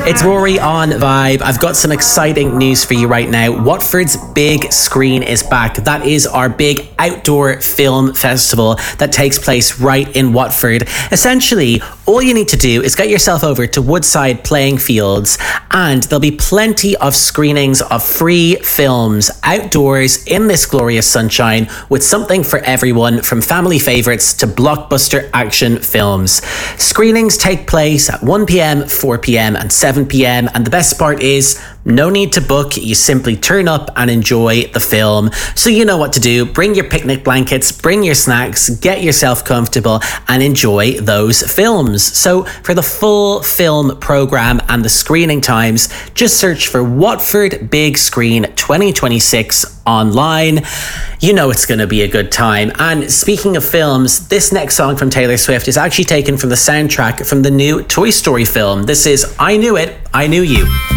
It's Rory on Vibe. I've got some exciting news for you right now. Watford's Big Screen is back. That is our big outdoor film festival that takes place right in Watford. Essentially, all you need to do is get yourself over to Woodside Playing Fields, and there'll be plenty of screenings of free films outdoors in this glorious sunshine, with something for everyone, from family favourites to blockbuster action films. Screenings take place at 1pm, 4pm and 7pm, and the best part is no need to book. You simply turn up and enjoy the film. So you know what to do. Bring your picnic blankets, bring your snacks, get yourself comfortable and enjoy those films. So for the full film programme and the screening times, just search for Watford Big Screen 2026 online. You know it's going to be a good time. And speaking of films, this next song from Taylor Swift is actually taken from the soundtrack from the new Toy Story film. This is I Knew It, I Knew You.